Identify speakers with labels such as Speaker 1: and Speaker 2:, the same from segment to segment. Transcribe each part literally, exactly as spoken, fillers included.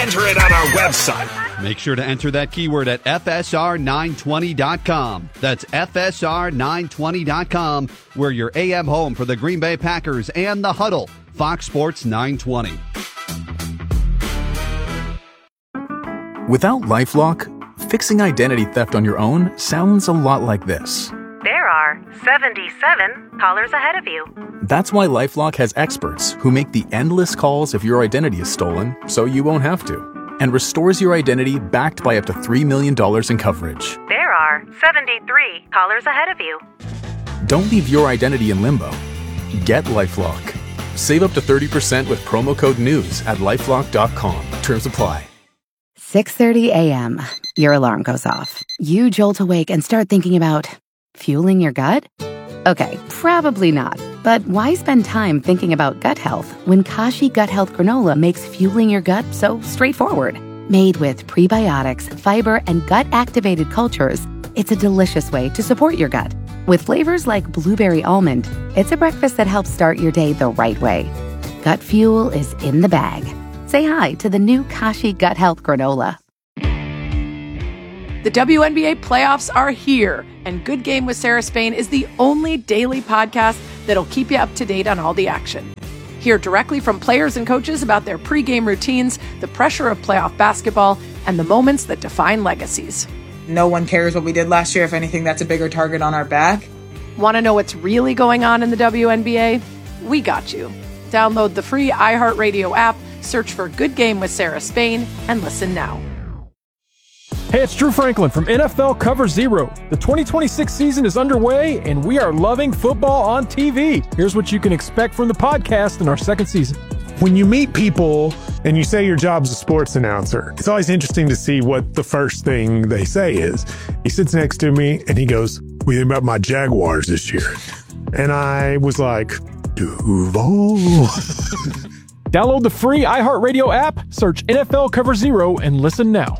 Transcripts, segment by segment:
Speaker 1: Enter it on our website.
Speaker 2: Make sure to enter that keyword at F S R nine twenty dot com. That's F S R nine twenty dot com. We're your A M home for the Green Bay Packers and the Huddle. Fox Sports nine twenty.
Speaker 3: Without LifeLock, fixing identity theft on your own sounds a lot like this.
Speaker 4: There are seventy-seven callers ahead of you.
Speaker 3: That's why LifeLock has experts who make the endless calls if your identity is stolen, so you won't have to, and restores your identity backed by up to three million dollars in coverage.
Speaker 4: There are seventy-three callers ahead of you.
Speaker 3: Don't leave your identity in limbo. Get LifeLock. Save up to thirty percent with promo code NEWS at lifelock dot com. Terms apply.
Speaker 5: six thirty a.m. Your alarm goes off. You jolt awake and start thinking about fueling your gut? Okay, probably not. But why spend time thinking about gut health when Kashi Gut Health Granola makes fueling your gut so straightforward? Made with prebiotics, fiber, and gut-activated cultures, it's a delicious way to support your gut. With flavors like blueberry almond, it's a breakfast that helps start your day the right way. Gut fuel is in the bag. Say hi to the new Kashi Gut Health Granola.
Speaker 6: The W N B A playoffs are here, and Good Game with Sarah Spain is the only daily podcast that'll keep you up to date on all the action. Hear directly from players and coaches about their pregame routines, the pressure of playoff basketball, and the moments that define legacies.
Speaker 7: No one cares what we did last year. If anything, that's a bigger target on our back.
Speaker 6: Want to know what's really going on in the W N B A? We got you. Download the free iHeartRadio app, search for Good Game with Sarah Spain, and listen now.
Speaker 8: Hey, it's Drew Franklin from N F L Cover Zero. The twenty twenty-six season is underway, and we are loving football on T V. Here's what you can expect from the podcast in our second season.
Speaker 9: When you meet people and you say your job's a sports announcer, it's always interesting to see what the first thing they say is. He sits next to me and he goes, "What do you think about my Jaguars this year?" And I was like, Duval.
Speaker 8: Download the free iHeartRadio app, search N F L Cover Zero, and listen now.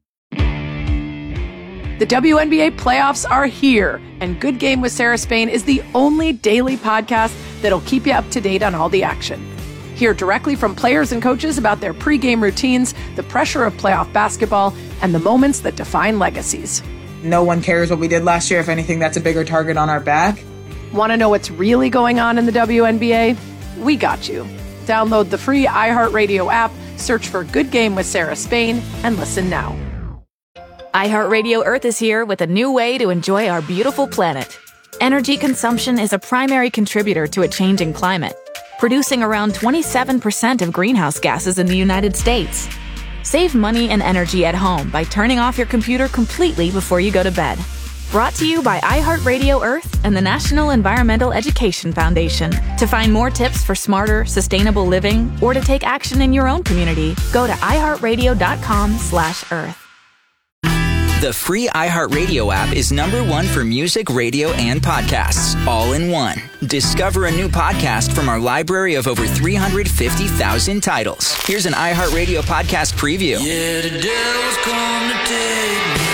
Speaker 6: The W N B A playoffs are here, and Good Game with Sarah Spain is the only daily podcast that'll keep you up to date on all the action. Hear directly from players and coaches about their pregame routines, the pressure of playoff basketball, and the moments that define legacies.
Speaker 7: No one cares what we did last year. If anything, that's a bigger target on our back.
Speaker 6: Want to know what's really going on in the W N B A? We got you. Download the free iHeartRadio app, search for Good Game with Sarah Spain, and listen now.
Speaker 10: iHeartRadio Earth is here with a new way to enjoy our beautiful planet. Energy consumption is a primary contributor to a changing climate, producing around twenty-seven percent of greenhouse gases in the United States. Save money and energy at home by turning off your computer completely before you go to bed. Brought to you by iHeartRadio Earth and the National Environmental Education Foundation. To find more tips for smarter, sustainable living or to take action in your own community, go to iHeartRadio.com slash Earth.
Speaker 11: The free iHeartRadio app is number one for music, radio, and podcasts, all in one. Discover a new podcast from our library of over three hundred fifty thousand titles. Here's an iHeartRadio podcast preview.
Speaker 12: Yeah, the devil's come to take me.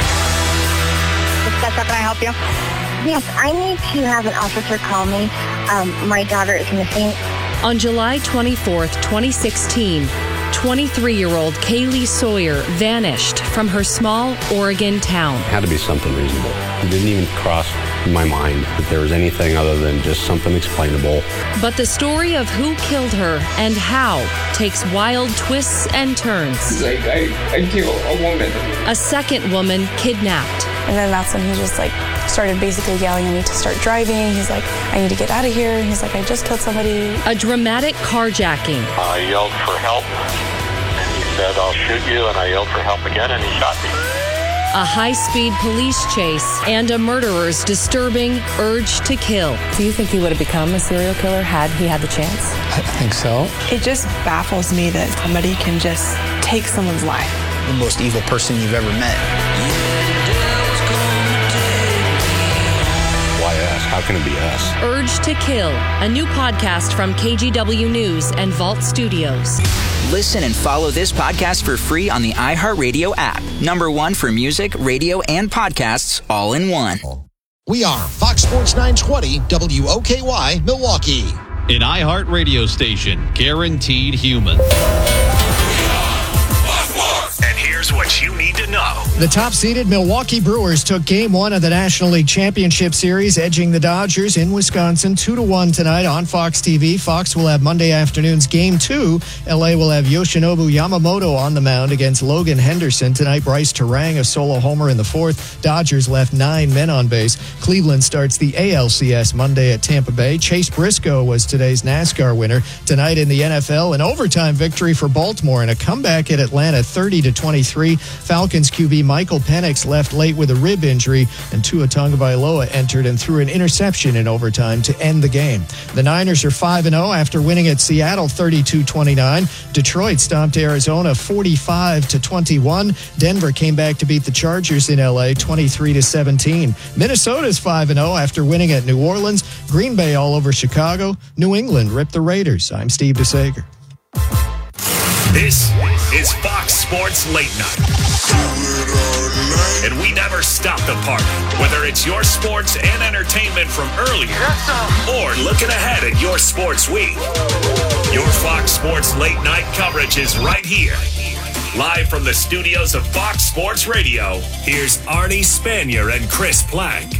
Speaker 13: How can I help you? Yes, I need to have an officer call me. Um, my daughter is missing.
Speaker 14: On July twenty-fourth, twenty sixteen, twenty-three-year-old Kaylee Sawyer vanished from her small Oregon town.
Speaker 15: It had to be something reasonable. It didn't even cross my mind that there was anything other than just something explainable.
Speaker 14: But the story of who killed her and how takes wild twists and turns.
Speaker 16: Like, I, I killed a woman.
Speaker 14: A second woman kidnapped.
Speaker 17: And then that's when he just like started basically yelling at me to start driving. He's like, I need to get out of here. He's like, I just killed somebody.
Speaker 14: A dramatic carjacking.
Speaker 18: I yelled for help, and he said, I'll shoot you, and I yelled for help again, and he shot me.
Speaker 14: A high-speed police chase and a murderer's disturbing urge to kill.
Speaker 17: Do you think he would have become a serial killer had he had the chance?
Speaker 19: I think so.
Speaker 17: It just baffles me that somebody can just take someone's life.
Speaker 19: The most evil person you've ever met.
Speaker 15: How can it be us?
Speaker 14: Urge to Kill, a new podcast from K G W News and Vault Studios.
Speaker 11: Listen and follow this podcast for free on the iHeartRadio app. Number one for music, radio, and podcasts, all in one.
Speaker 20: We are Fox Sports nine twenty W O K Y Milwaukee.
Speaker 2: An iHeartRadio station, guaranteed human.
Speaker 20: The top-seeded Milwaukee Brewers took Game One of the National League Championship Series, edging the Dodgers in Wisconsin two to one tonight on Fox T V. Fox will have Monday afternoon's Game Two. L A will have Yoshinobu Yamamoto on the mound against Logan Henderson tonight. Bryce Terang a solo homer in the fourth. Dodgers left nine men on base. Cleveland starts the A L C S Monday at Tampa Bay. Chase Briscoe was today's NASCAR winner. Tonight in the N F L, an overtime victory for Baltimore and a comeback at Atlanta, thirty to twenty-three. Falcons Q B Michael Penix left late with a rib injury, and Tua Tagovailoa entered and threw an interception in overtime to end the game. The Niners are five and oh after winning at Seattle thirty-two twenty-nine. Detroit stomped Arizona forty-five to twenty-one. Denver came back to beat the Chargers in L A twenty-three to seventeen. Minnesota's five and oh after winning at New Orleans. Green Bay all over Chicago. New England ripped the Raiders. I'm Steve DeSager.
Speaker 1: This is Fox Sports Late Night. And we never stop the party, whether it's your sports and entertainment from earlier or looking ahead at your sports week. Your Fox Sports Late Night coverage is right here. Live from the studios of Fox Sports Radio, here's Arnie Spanier and Chris Plank.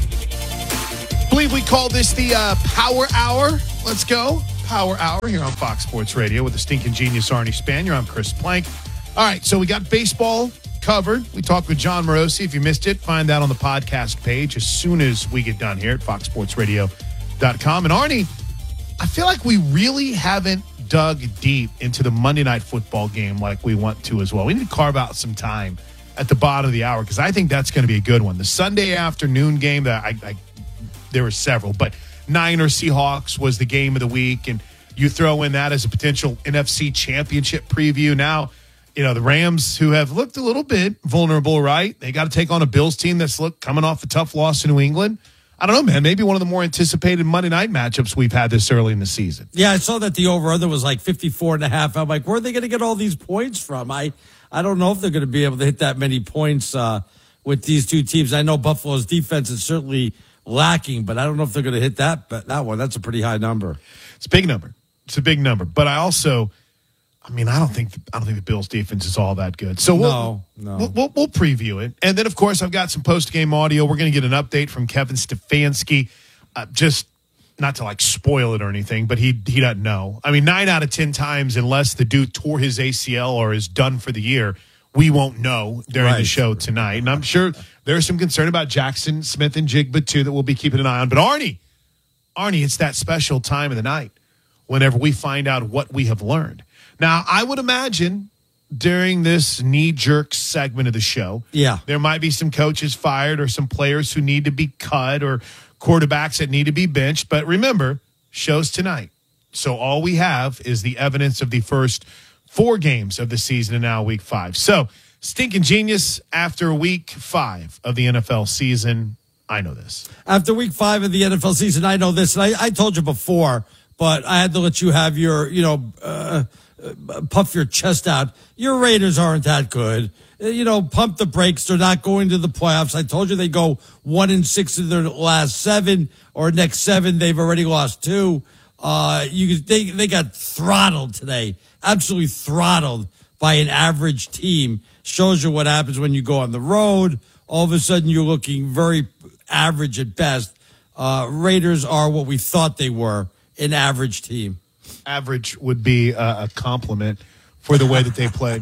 Speaker 21: I believe we call this the uh, Power Hour. Let's go. Power Hour here on Fox Sports Radio with the stinking genius Arnie Spanier. I'm Chris Plank. All right, so we got baseball covered. We talked with John Morosi. If you missed it, find that on the podcast page as soon as we get done here at fox sports radio dot com. And Arnie, I feel like we really haven't dug deep into the Monday Night Football game like we want to as well. We need to carve out some time at the bottom of the hour because I think that's going to be a good one. The Sunday afternoon game, that I, I there were several, but Niners Seahawks was the game of the week, and you throw in that as a potential N F C Championship preview. Now, you know, the Rams, who have looked a little bit vulnerable, right? They got to take on a Bills team that's look coming off a tough loss to New England. I don't know, man. Maybe one of the more anticipated Monday night matchups we've had this early in the season.
Speaker 22: Yeah, I saw that the over-under was like fifty-four and a half. I'm like, where are they going to get all these points from? I, I don't know if they're going to be able to hit that many points uh, with these two teams. I know Buffalo's defense is certainly lacking, but I don't know if they're going to hit that but that one. That's a pretty high number.
Speaker 21: It's a big number. It's a big number. But I also, I mean, I don't think I don't think the Bills' defense is all that good. So we'll,
Speaker 22: no, no.
Speaker 21: We'll, we'll, we'll preview it. And then, of course, I've got some post-game audio. We're going to get an update from Kevin Stefanski. Uh, just not to, like, spoil it or anything, but he he doesn't know. I mean, nine out of ten times, unless the dude tore his A C L or is done for the year, we won't know during right. the show tonight. And I'm sure there's some concern about Jackson Smith and Jigba, too, that we'll be keeping an eye on. But Arnie, Arnie, it's that special time of the night whenever we find out what we have learned. Now, I would imagine during this knee-jerk segment of the show,
Speaker 22: yeah,
Speaker 21: there might be some coaches fired or some players who need to be cut or quarterbacks that need to be benched. But remember, show's tonight. So all we have is the evidence of the first four games of the season and now week five. So, stinking genius, after week five of the N F L season, I know this.
Speaker 22: After week five of the N F L season, I know this. And I, I told you before, but I had to let you have your, you know, uh, uh, puff your chest out. Your Raiders aren't that good. Uh, you know, pump the brakes. They're not going to the playoffs. I told you they go one and six in their last seven, or next seven. They've already lost two. Uh, you they they got throttled today. Absolutely throttled by an average team. Shows you what happens when you go on the road. All of a sudden, you're looking very average at best. Uh, Raiders are what we thought they were, an average team.
Speaker 21: Average would be a, a compliment for the way that they played.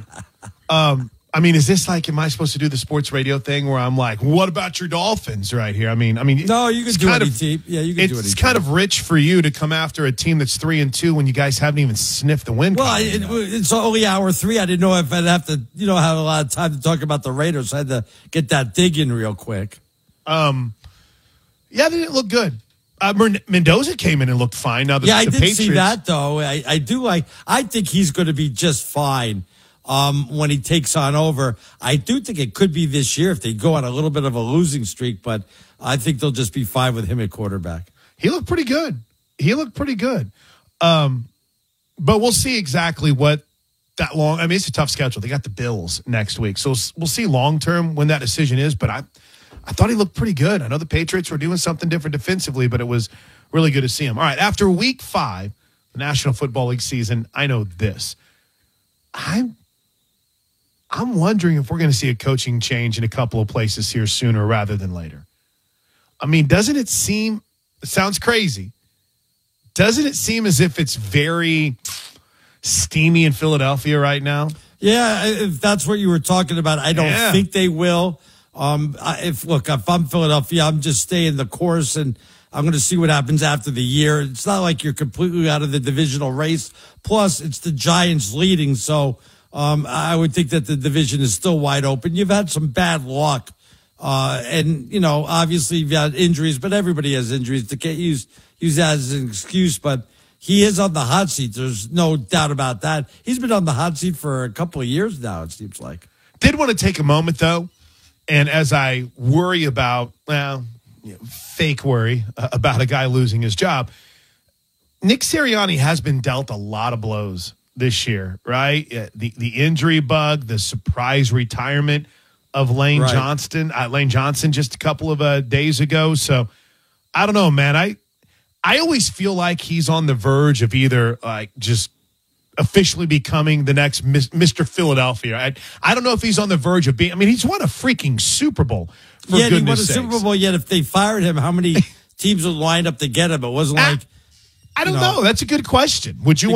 Speaker 21: Um, I mean, is this like, am I supposed to do the sports radio thing where I'm like, what about your Dolphins right here? I mean, I mean,
Speaker 22: no, you can do any
Speaker 21: of,
Speaker 22: team. Yeah, you can do any
Speaker 21: It's
Speaker 22: team.
Speaker 21: kind of rich for you to come after a team that's three and two when you guys haven't even sniffed the win.
Speaker 22: Well, it, it's only hour three. I didn't know if I'd have to, you know, have a lot of time to talk about the Raiders. I had to get that dig in real quick.
Speaker 21: Um, yeah, they didn't look good. Uh, Mendoza came in and looked fine. Now, the,
Speaker 22: yeah, I
Speaker 21: the
Speaker 22: did
Speaker 21: Patriots,
Speaker 22: see that though. I, I do like. I think he's going to be just fine. Um, when he takes on over, I do think it could be this year if they go on a little bit of a losing streak, but I think they'll just be fine with him at quarterback.
Speaker 21: He looked pretty good. He looked pretty good. Um, but we'll see exactly what that long, I mean, it's a tough schedule. They got the Bills next week. So we'll see long-term when that decision is, but I, I thought he looked pretty good. I know the Patriots were doing something different defensively, but it was really good to see him. All right. After week five, the National Football League season, I know this. I'm, I'm wondering if we're going to see a coaching change in a couple of places here sooner rather than later. I mean, doesn't it seem, it sounds crazy, doesn't it seem as if it's very steamy in Philadelphia right now?
Speaker 22: Yeah, if that's what you were talking about, I don't
Speaker 21: Yeah.
Speaker 22: think they will. Um, I, if look, if I'm Philadelphia, I'm just staying the course, and I'm going to see what happens after the year. It's not like you're completely out of the divisional race. Plus, it's the Giants leading, so um, I would think that the division is still wide open. You've had some bad luck, uh, and you know, obviously you've had injuries, but everybody has injuries. They can't use use that as an excuse, but he is on the hot seat. There's no doubt about that. He's been on the hot seat for a couple of years now, it seems like.
Speaker 21: Did want to take a moment, though, and as I worry about, well, you know, fake worry uh, about a guy losing his job, Nick Sirianni has been dealt a lot of blows this year, right? Uh, the the injury bug, the surprise retirement of Lane
Speaker 22: Right.
Speaker 21: Johnston, uh, Lane Johnson just a couple of uh, days ago. So I don't know, man. I I always feel like he's on the verge of either like just officially becoming the next Mister Philadelphia. I, I don't know if he's on the verge of being. I mean, he's won a freaking Super Bowl. For
Speaker 22: Yeah, he won a
Speaker 21: goodness sakes.
Speaker 22: Super Bowl. Yet, if they fired him, how many teams would line up to get him? It wasn't like
Speaker 21: I don't
Speaker 22: you know,
Speaker 21: know. That's a good question. Would you